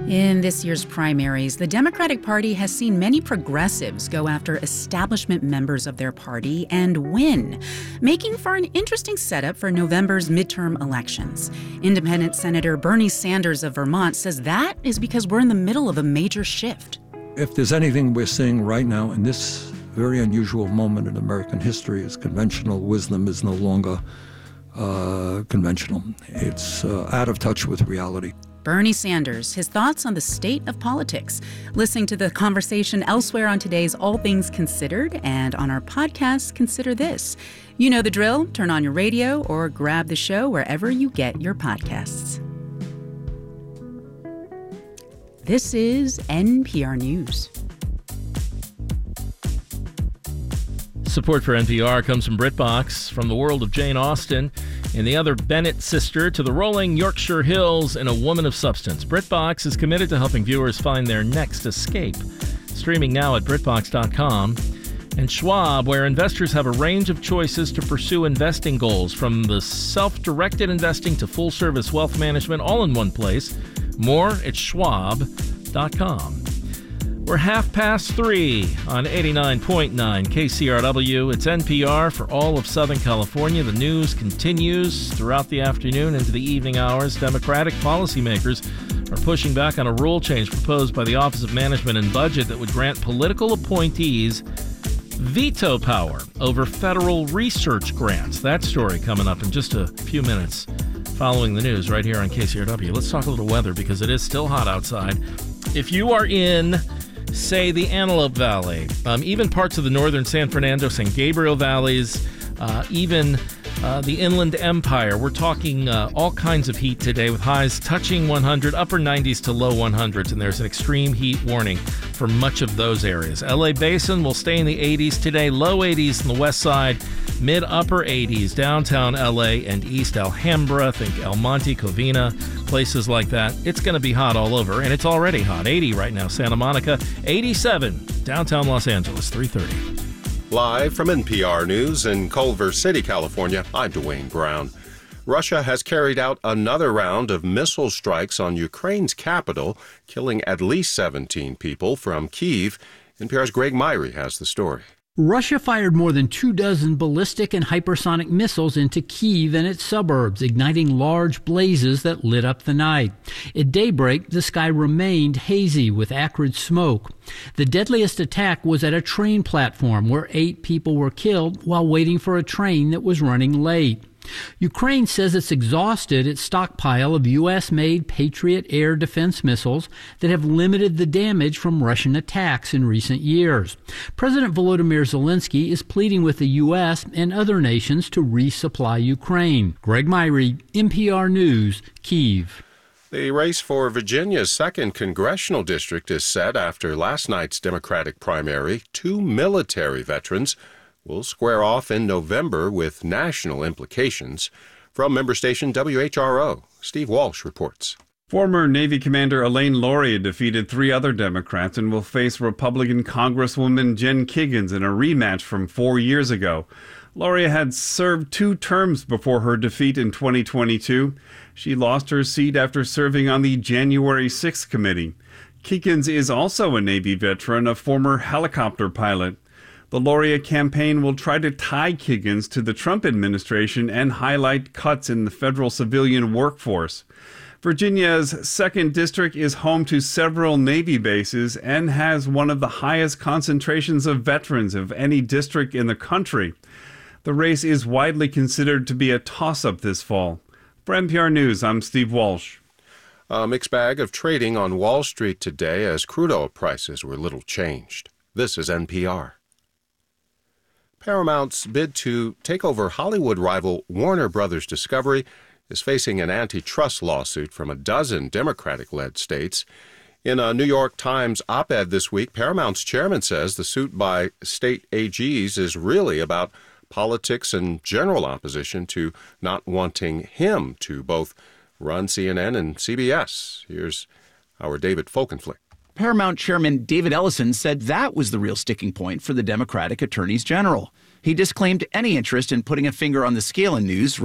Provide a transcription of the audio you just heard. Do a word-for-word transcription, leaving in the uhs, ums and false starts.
In this year's primaries, the Democratic Party has seen many progressives go after establishment members of their party and win, making for an interesting setup for November's midterm elections. Independent Senator Bernie Sanders of Vermont says that is because we're in the middle of a major shift. If there's anything we're seeing right now in this very unusual moment in American history, is conventional wisdom is no longer uh, conventional. It's uh, out of touch with reality. Bernie Sanders, his thoughts on the state of politics. Listening to the conversation elsewhere on today's All Things Considered and on our podcast, Consider This. You know the drill. Turn on your radio or grab the show wherever you get your podcasts. This is N P R News. Support for N P R comes from BritBox, from the world of Jane Austen and the other Bennett sister to the rolling Yorkshire Hills and a woman of substance. BritBox is committed to helping viewers find their next escape. Streaming now at BritBox dot com. And Schwab, where investors have a range of choices to pursue investing goals, from the self-directed investing to full-service wealth management, all in one place. More at Schwab dot com. We're half past three on eighty-nine point nine K C R W. It's N P R for all of Southern California. The news continues throughout the afternoon into the evening hours. Democratic policymakers are pushing back on a rule change proposed by the Office of Management and Budget that would grant political appointees veto power over federal research grants. That story coming up in just a few minutes following the news right here on K C R W. Let's talk a little weather because it is still hot outside. If you are in, say, the Antelope Valley, um, even parts of the northern San Fernando, San Gabriel valleys, uh, even uh, the Inland Empire, we're talking uh, all kinds of heat today with highs touching one hundred, upper nineties to low hundreds, and there's an extreme heat warning for much of those areas. L A Basin will stay in the eighties today, low eighties on the west side, mid-upper eighties, downtown L A and East Alhambra, think El Monte, Covina, places like that. It's going to be hot all over, and it's already hot. eighty right now, Santa Monica, eighty-seven, downtown Los Angeles, three thirty. Live from N P R News in Culver City, California, I'm Dwayne Brown. Russia has carried out another round of missile strikes on Ukraine's capital, killing at least seventeen people from Kyiv. N P R's Greg Myrie has the story. Russia fired more than two dozen ballistic and hypersonic missiles into Kyiv and its suburbs, igniting large blazes that lit up the night. At daybreak, the sky remained hazy with acrid smoke. The deadliest attack was at a train platform where eight people were killed while waiting for a train that was running late. Ukraine says it's exhausted its stockpile of U S-made Patriot air defense missiles that have limited the damage from Russian attacks in recent years. President Volodymyr Zelensky is pleading with the U S and other nations to resupply Ukraine. Greg Myrie, N P R News, Kyiv. The race for Virginia's second congressional district is set after last night's Democratic primary. Two military veterans will square off in November with national implications. From member station W H R O, Steve Walsh reports. Former Navy Commander Elaine Lauria defeated three other Democrats and will face Republican Congresswoman Jen Kiggans in a rematch from four years ago. Lauria had served two terms before her defeat in twenty twenty-two. She lost her seat after serving on the January sixth committee. Kiggans is also a Navy veteran, a former helicopter pilot. The Lauria campaign will try to tie Kiggans to the Trump administration and highlight cuts in the federal civilian workforce. Virginia's second district is home to several Navy bases and has one of the highest concentrations of veterans of any district in the country. The race is widely considered to be a toss-up this fall. For N P R News, I'm Steve Walsh. A mixed bag of trading on Wall Street today as crude oil prices were little changed. This is N P R. Paramount's bid to take over Hollywood rival Warner Brothers Discovery is facing an antitrust lawsuit from a dozen Democratic-led states. In a New York Times op-ed this week, Paramount's chairman says the suit by state A Gs is really about politics and general opposition to not wanting him to both run C N N and C B S. Here's our David Folkenflik. Paramount Chairman David Ellison said that was the real sticking point for the Democratic attorneys general. He disclaimed any interest in putting a finger on the scale in news